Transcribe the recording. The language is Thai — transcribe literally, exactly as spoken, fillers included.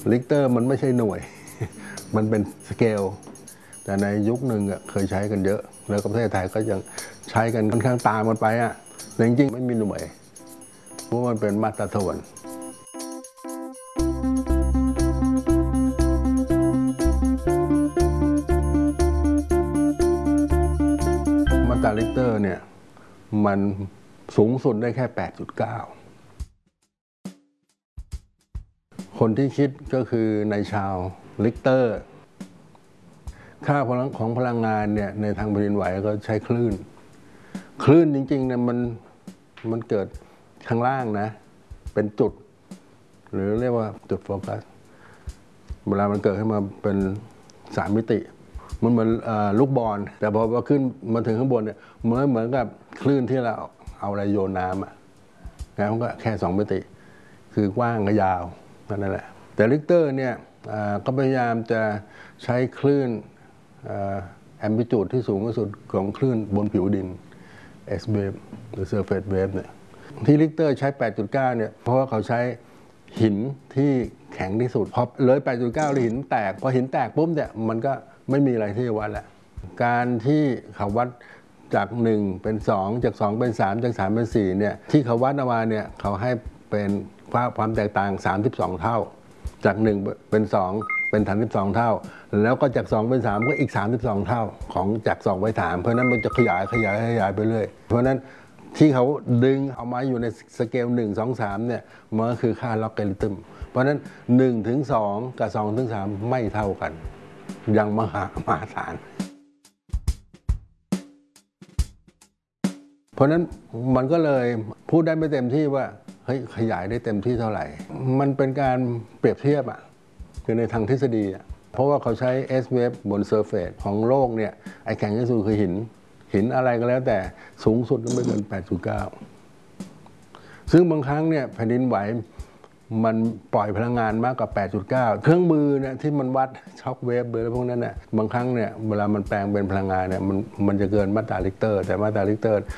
ลิกเตอร์มันไม่ใช่หน่วยมันเป็นสเกลแต่ในยุคหนึ่งเคยใช้กันเยอะแล้วประเทศไทยก็ยังใช้กันค่อนข้างตามมันไปอ่ะแต่จริงๆไม่มีหน่วยเพราะมันเป็นมาตรฐานมาตราลิกเตอร์เนี่ยมันสูงสุดได้แค่ แปดจุดเก้า คนที่คิดก็คือในชาวลิกเตอร์ค่าพลังของพลังงานเนี่ยในทางแผ่นดินไหวก็ใช้คลื่นคลื่นจริงๆเนี่ยมันมันเกิดข้างล่างนะเป็นจุดหรือเรียกว่าจุดโฟกัสเวลามันเกิดขึ้นมาเป็นสามมิติมันเหมือนลูกบอลแต่พอมาขึ้นมาถึงข้างบนเนี่ยมันเหมือนกับคลื่นที่เราเอาอะไรโยนน้ำอ่ะแล้วมันก็แค่สองมิติคือกว้างกับยาวนั่นแหละแต่ลิกเตอร์เนี่ยก็พยายามจะใช้คลื่นแอมพลิจูดที่สูงที่สุดของคลื่นบนผิวดิน S wave หรือ surface wave เนี่ยที่ลิกเตอร์ใช้ แปดจุดเก้า เนี่ยเพราะว่าเขาใช้หินที่แข็งที่สุดพอเลย แปดจุดเก้า หินแตกพอหินแตกปุ๊บเนี่ยมันก็ไม่มีอะไรที่จะวัดแหละการที่เขาวัดจากหนึ่งเป็นสองจากสองเป็นสามจากสามเป็นสี่เนี่ยที่เขาวัดออกมาเนี่ยเขาให้เป็นความแตกต่างสามสิบสองเท่าจากหนึ่งเป็นสองเป็นสามสิบสองเท่าแล้วก็จากสองเป็นสามก็อีกสามสิบสองเท่าของจากสองไปสามเพราะนั้นมันจะขยายขยายขยายไปเรื่อยเพราะนั้นที่เขาดึงเอามาอยู่ในสเกลหนึ่ง สอง สามเนี่ยมันก็คือค่าล็อกเกริทึมเพราะนั้นหนึ่งถึงสองกับสองถึงสามไม่เท่ากันยังมหามหาศาลเพราะนั้นมันก็เลยพูดได้ไม่เต็มที่ว่าเฮ้ยขยายได้เต็มที่เท่าไหร่มันเป็นการเปรียบเทียบอ่ะคือในทางทฤษฎีอ่ะเพราะว่าเขาใช้ S wave บนเซอร์เฟซของโลกเนี่ยไอ้แข็งที่สุดคือหินหินอะไรก็แล้วแต่สูงสุดก็ไม่เกิน แปดจุดเก้า ซึ่งบางครั้งเนี่ยแผ่นดินไหวมันปล่อยพลังงานมากกว่า แปดจุดเก้า เครื่องมือเนี่ยที่มันวัดช็อคเวฟหรือพวกนั้นเนี่ยบางครั้งเนี่ยเวลามันแปลงเป็นพลังงานเนี่ยมันมันจะเกินมาตราลิกเตอร์แต่มาตราลิกเตอร์